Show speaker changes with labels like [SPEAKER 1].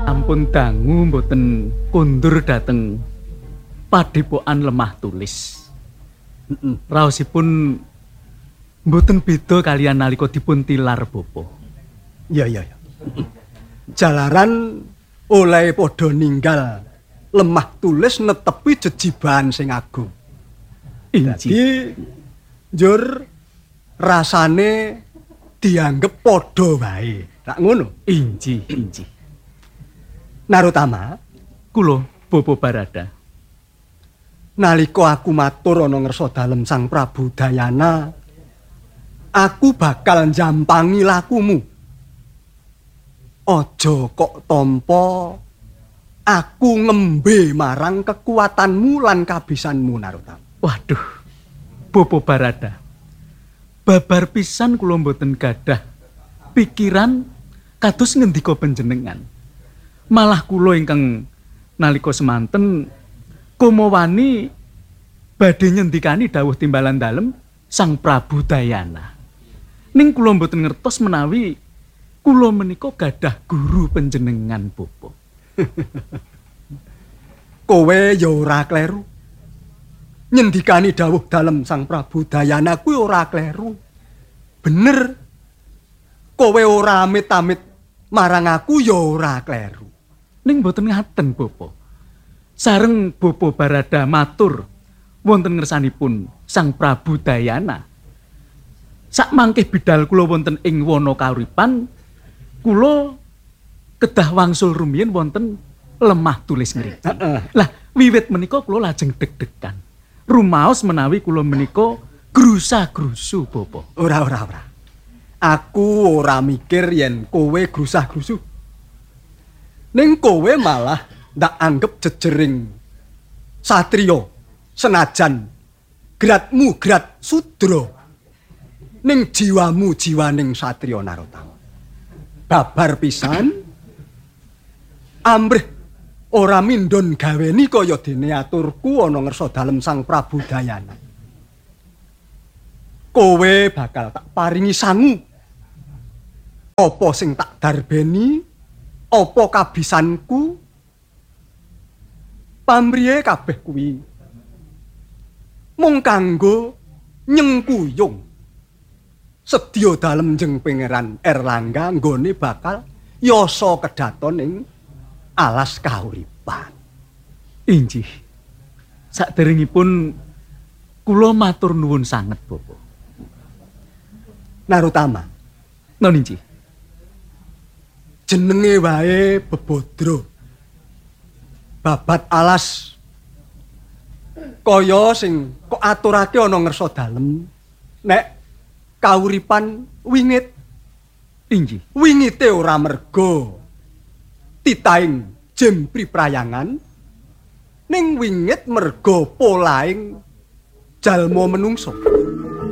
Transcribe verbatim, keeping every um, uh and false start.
[SPEAKER 1] Ampun dangu mboten kundur dhateng Padepokan Lemah Tulis. Heeh. Raosipun mboten beda kaliyan nalika dipun tilar bapa.
[SPEAKER 2] Iya iya iya. Jalaran oleh padha ninggal Lemah Tulis netepi jejibahan sing agung.
[SPEAKER 1] Inji.
[SPEAKER 2] Dadi njur rasane dianggep padha wae. Tak ngono.
[SPEAKER 1] Inji, inji.
[SPEAKER 2] Narutama,
[SPEAKER 1] kula Bapa Barada.
[SPEAKER 2] Nalika aku matur ana ngersa dalem Sang Prabu Dayana, aku bakal njampangi lakumu. Aja kok tampa aku ngembe marang kekuatanmu lan kabisanmu Narutama.
[SPEAKER 1] Waduh, Bapa Barada. Babar pisan kula mboten gadah pikiran kados ngendika panjenengan. Malah kula ingkang nalika semanten kumawani badhe nyendikani dawuh timbalan dalem Sang Prabu Dayana. Ning kula mboten ngertos menawi kula menika gadah guru panjenengan Bapa.
[SPEAKER 2] Kowe ya ora kleru. Nyendikani dawuh dalem Sang Prabu Dayana kuwi ora kleru. Bener. Kowe ora amit-amit marang aku ya ora kleru.
[SPEAKER 1] Ning mboten ngaten, Bapa. Sareng Bapa Barada matur wonten ngersanipun Sang Prabu Dayana. Sak mangke bidal kula wonten ing wana kauripan, kula kedah wangsul rumiyin wonten Lemah Tulis ngriki. Lah, wiwit menika kula lajeng deg-degan. Rumaos menawi kula menika grusa-grusu, Bapa.
[SPEAKER 2] Ora ora ora. Aku ora mikir yen kowe grusah-grusu. Ning kowe malah ndak anggep jejering satriya senajan gratmu grat sudra. Ning jiwamu jiwaning satriya Narotama. Babar pisan ambrih ora mindon gaweni kaya dene aturku ana ngersa dalem Sang Prabu Dayana. Kowe bakal tak paringi sangu. Apa sing tak darbeni? Apa kabisanku? Pamriye kabeh kuwi mung kanggo nyengkuyung sedya dalem jeng Pangeran Erlangga nggone bakal yasa kedaton ing alas kauripan.
[SPEAKER 1] Injih. Saderengipun kula matur nuwun sanget, Bapa.
[SPEAKER 2] Narutama.
[SPEAKER 1] Non injih.
[SPEAKER 2] Jenenge wae Bebodro. Babat alas kaya sing kok aturake ana ngersa dalem nek kauripan wingit.
[SPEAKER 1] Injih.
[SPEAKER 2] Wingite ora merga titaing jem priprayangan ning wingit merga polaing jalma menungso.